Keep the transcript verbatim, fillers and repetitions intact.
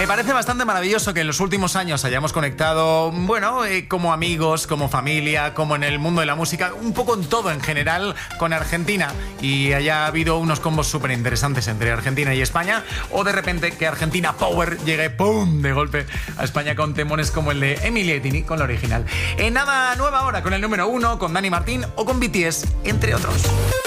parece bastante maravilloso que en los últimos años hayamos conectado, bueno, eh, como amigos, como familia, como en el mundo de la música, un poco en todo en general con Argentina, y haya habido unos combos súper interesantes entre Argentina y España, o de repente que Argentina Power llegue ¡pum! De golpe a España con temones como el de Emilia y Tini, con la original. En nada, nueva hora con el número uno, con Dani Martín o con B T S, entre otros.